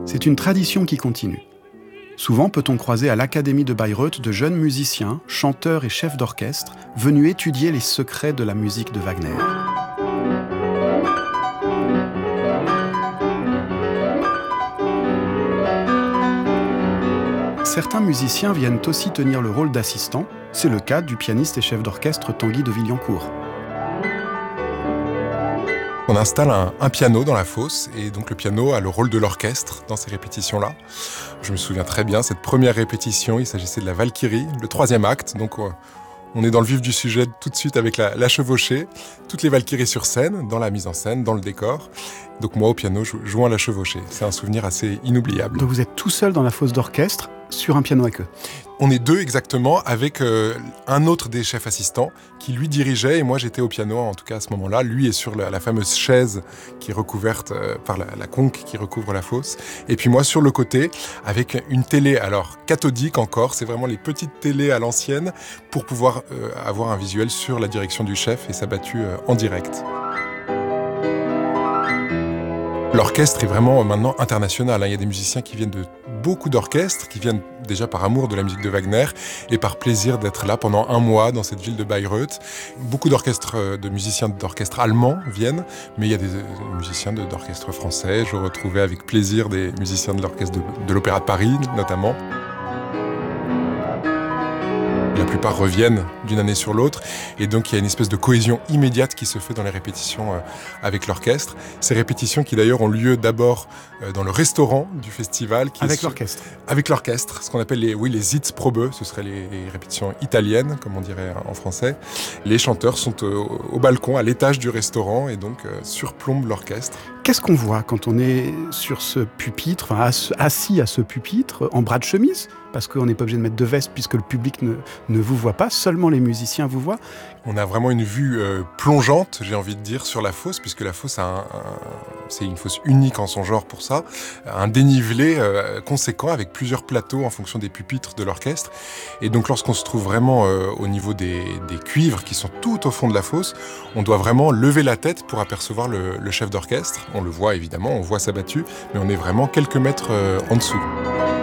C'est une tradition qui continue. Souvent peut-on croiser à l'Académie de Bayreuth de jeunes musiciens, chanteurs et chefs d'orchestre venus étudier les secrets de la musique de Wagner. Certains musiciens viennent aussi tenir le rôle d'assistants. C'est le cas du pianiste et chef d'orchestre Tanguy de Villancourt. On installe un piano dans la fosse et donc le piano a le rôle de l'orchestre dans ces répétitions-là. Je me souviens très bien, cette première répétition, il s'agissait de la Valkyrie, le 3e acte. Donc on est dans le vif du sujet tout de suite avec la chevauchée. Toutes les Valkyries sur scène, dans la mise en scène, dans le décor. Donc moi au piano, jouant à la chevauchée. C'est un souvenir assez inoubliable. Donc vous êtes tout seul dans la fosse d'orchestre sur un piano à queue. On est deux exactement, avec un autre des chefs assistants qui lui dirigeait et moi j'étais au piano en tout cas à ce moment-là. Lui est sur la fameuse chaise qui est recouverte par la conque qui recouvre la fosse. Et puis moi sur le côté avec une télé, alors cathodique encore, c'est vraiment les petites télés à l'ancienne pour pouvoir avoir un visuel sur la direction du chef et sa battue en direct. L'orchestre est vraiment maintenant international. Il y a des musiciens qui viennent de beaucoup d'orchestres, qui viennent déjà par amour de la musique de Wagner et par plaisir d'être là pendant un mois dans cette ville de Bayreuth. Beaucoup de musiciens d'orchestre allemands viennent, mais il y a des musiciens d'orchestre français. Je retrouvais avec plaisir des musiciens de l'orchestre de l'Opéra de Paris notamment. La plupart reviennent d'une année sur l'autre et donc il y a une espèce de cohésion immédiate qui se fait dans les répétitions avec l'orchestre. Ces répétitions qui d'ailleurs ont lieu d'abord dans le restaurant du festival. Avec l'orchestre. Avec l'orchestre, ce qu'on appelle les Sitzprobe, ce seraient les répétitions italiennes, comme on dirait en français. Les chanteurs sont au balcon, à l'étage du restaurant et donc surplombent l'orchestre. Qu'est-ce qu'on voit quand on est sur ce pupitre, assis à ce pupitre, en bras de chemise ? Parce qu'on n'est pas obligé de mettre de veste puisque le public ne vous voit pas, seulement les musiciens vous voient. On a vraiment une vue plongeante, j'ai envie de dire, sur la fosse, puisque la fosse c'est une fosse unique en son genre pour ça, un dénivelé conséquent avec plusieurs plateaux en fonction des pupitres de l'orchestre. Et donc lorsqu'on se trouve vraiment au niveau des cuivres qui sont tout au fond de la fosse, on doit vraiment lever la tête pour apercevoir le chef d'orchestre. On le voit évidemment, on voit sa battue, mais on est vraiment quelques mètres en dessous.